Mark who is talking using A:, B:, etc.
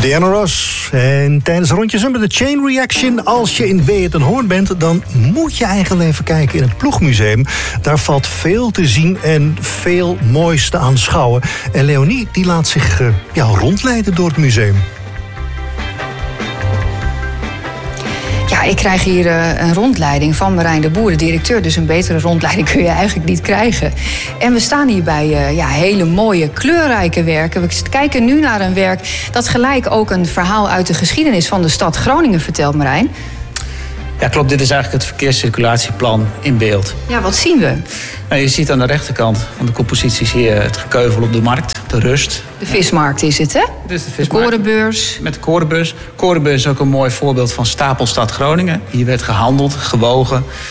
A: Diana Ross. En tijdens rondjes met de Chain Reaction, als je in Weert-en-Hoorn bent, dan moet je eigenlijk even kijken in het Ploegmuseum. Daar valt veel te zien en veel moois te aanschouwen. En Leonie die laat zich rondleiden door het museum.
B: Ja, ik krijg hier een rondleiding van Marijn de Boer, de directeur. Dus een betere rondleiding kun je eigenlijk niet krijgen. En we staan hier bij hele mooie, kleurrijke werken. We kijken nu naar een werk dat gelijk ook een verhaal uit de geschiedenis van de stad Groningen vertelt, Marijn.
C: Ja, klopt. Dit is eigenlijk het verkeerscirculatieplan in beeld.
B: Ja, wat zien we?
C: Nou, je ziet aan de rechterkant van de compositie zie je het gekeuvel op de markt, de rust.
B: De vismarkt is het, hè?
C: Dit is de
B: vismarkt. De korenbeurs.
C: Met de korenbeurs. Korenbeurs is ook een mooi voorbeeld van Stapelstad Groningen. Hier werd gehandeld, gewogen.